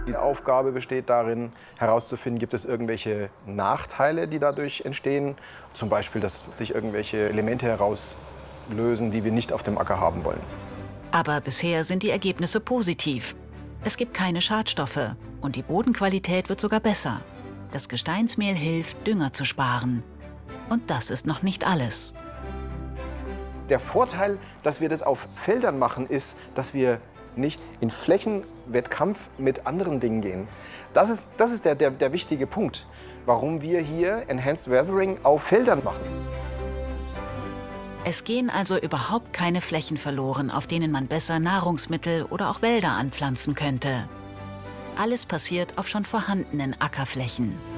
Die Aufgabe besteht darin, herauszufinden, gibt es irgendwelche Nachteile, die dadurch entstehen. Zum Beispiel, dass sich irgendwelche Elemente herauslösen, die wir nicht auf dem Acker haben wollen. Aber bisher sind die Ergebnisse positiv. Es gibt keine Schadstoffe und die Bodenqualität wird sogar besser. Das Gesteinsmehl hilft, Dünger zu sparen. Und das ist noch nicht alles. Der Vorteil, dass wir das auf Feldern machen, ist, dass wir nicht in Flächenwettkampf mit anderen Dingen gehen. Das ist der wichtige Punkt, warum wir hier Enhanced Weathering auf Feldern machen. Es gehen also überhaupt keine Flächen verloren, auf denen man besser Nahrungsmittel oder auch Wälder anpflanzen könnte. Alles passiert auf schon vorhandenen Ackerflächen.